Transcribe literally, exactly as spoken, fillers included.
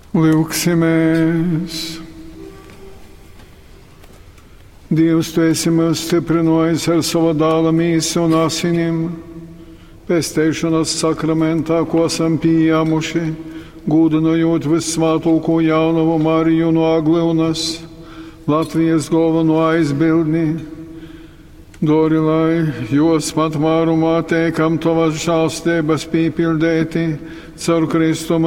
Lūksimies! Dievs, Tu esi mūs stiprinājis ar savu dēla mīsu un asinīm, pestēšanas sakramentā, ko esam pieņēmuši, gūdinojot visvētāko jaunavu Mariju no Aglivnas, Latvijas galveno aizbildni. Dori, lai jūs patmārumā tiekam Tavas žēlstības pīpildēti caur Kristu